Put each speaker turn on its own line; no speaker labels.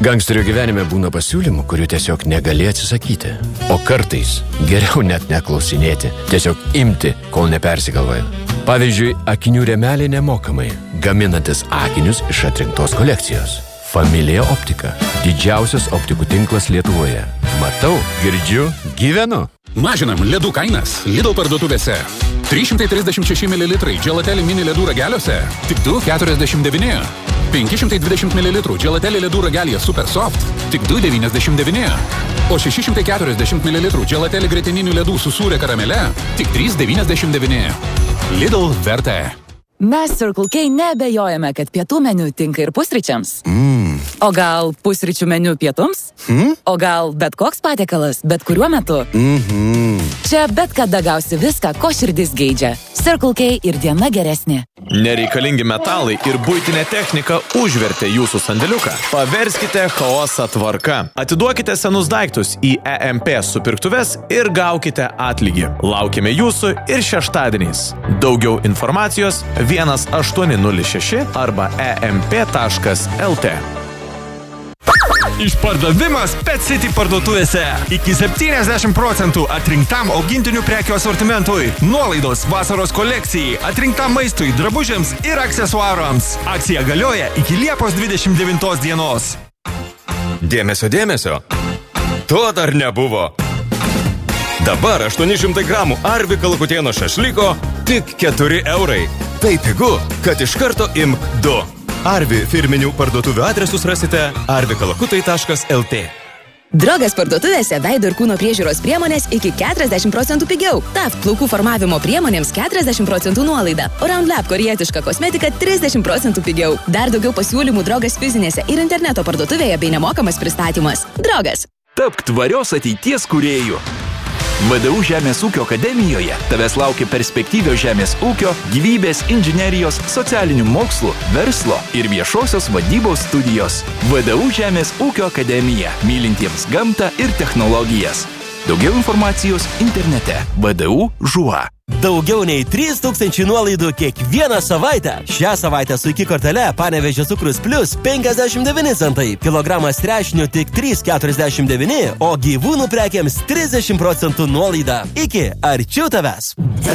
Gangsterio gyvenime būna pasiūlymų, kurių tiesiog negali atsisakyti. O kartais geriau net neklausinėti, tiesiog imti, kol nepersigalvoja. Pavyzdžiui, akinių rėmeliai nemokamai, gaminantis akinius iš atrinktos kolekcijos. Familija Optika. Didžiausias optikų tinklas Lietuvoje. Matau, girdžiu, gyvenu.
Mažinam ledų kainas Lidl parduotuvėse. 336 ml Gelateli mini ledų rageliuose tik 2,49. 520 ml Gelateli ledų ragelyje Super Soft tik 2,99. O 640 ml Gelateli grietininių ledų su sūria karamele tik 3,99. Lidl verta.
Mes Circle K neabejojame, kad pietų meniu tinka ir pusryčiams. O gal pusryčių meniu pietums? O gal bet koks patiekalas, bet kuriuo metu? Čia bet kada gausi viską, ko širdis geidžia. Circle K ir diena geresnė.
Nereikalingi metalai ir buitinė technika užvertė jūsų sandėliuką. Paverskite chaosą tvarka. Atiduokite senus daiktus į EMP supirktuves ir gaukite atlygį. Laukime jūsų ir šeštadieniais. Daugiau informacijos 1806 arba emp.lt.
Išpardavimas Pet City parduotuvėse. Iki 70% atrinktam augintinių prekių asortimentui. Nuolaidos vasaros kolekcijai, atrinktam maistui, drabužiams ir aksesuarams. Akcija galioja iki Liepos 29 dienos.
Dėmesio, dėmesio. To dar nebuvo. Dabar 800 gramų Arvi kalakutieno šašlyko tik 4 eurai. Tai pigu, kad iš karto imk 2. Arvi firminių parduotuvių adresus rasite arvikalakutai.lt.
Drogas parduotuvėse veido ir kūno priežiūros priemonės iki 40% pigiau. Taft plaukų formavimo priemonėms 40% nuolaida. Round Lab korietiška kosmetika 30% pigiau. Dar daugiau pasiūlymų Drogas fizinėse ir interneto parduotuvėje bei nemokamas pristatymas. Drogas.
Tapk tvarios ateities kūrėjų. VDU Žemės ūkio akademijoje tavęs laukia perspektyvios žemės ūkio, gyvybės, inžinerijos, socialinių mokslų, verslo ir viešosios vadybos studijos. VDU Žemės ūkio akademija, mylintiems gamtą ir technologijas. Daugiau informacijos internete. VDU ŽUA.
Daugiau nei 3000 nuolaidų kiekvieną savaitę. Šią savaitę su iki kortele Panevėžio cukrus plus 59 centai. Kilogramas trešnių tik 3,49, o gyvūnų prekiams 30% nuolaida. Iki arčiau tavęs.